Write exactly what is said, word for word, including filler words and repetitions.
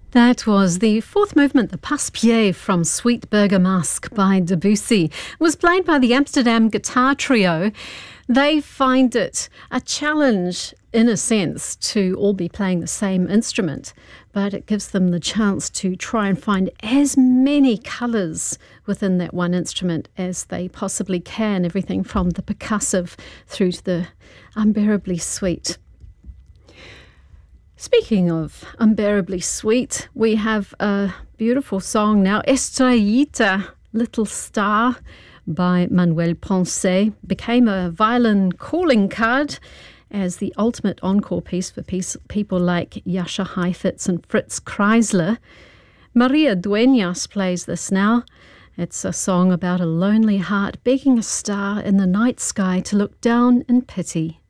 That was the fourth movement, the Passe-Pied from Suite Bergamasque by Debussy. It was played by the Amsterdam Guitar Trio. They find it a challenge, in a sense, to all be playing the same instrument, but it gives them the chance to try and find as many colours within that one instrument as they possibly can, everything from the percussive through to the unbearably sweet. Speaking of unbearably sweet, we have a beautiful song now, Estrellita, Little Star, by Manuel Ponce. Became a violin calling card as the ultimate encore piece for piece, people like Jascha Heifetz and Fritz Kreisler. Maria Dueñas plays this now. It's a song about a lonely heart begging a star in the night sky to look down in pity.